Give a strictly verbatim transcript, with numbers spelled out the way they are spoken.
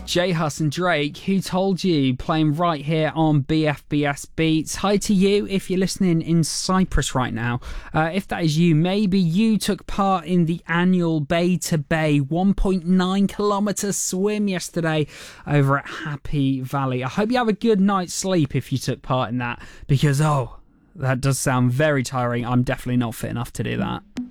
J Hus and Drake, Who Told You, playing right here on B F B S Beats. Hi to you if you're listening in Cyprus right now. Uh, if that is you, maybe you took part in the annual Bay to Bay one point nine kilometre swim yesterday over at Happy Valley. I hope you have a good night's sleep if you took part in that, because, oh, that does sound very tiring. I'm definitely not fit enough to do that.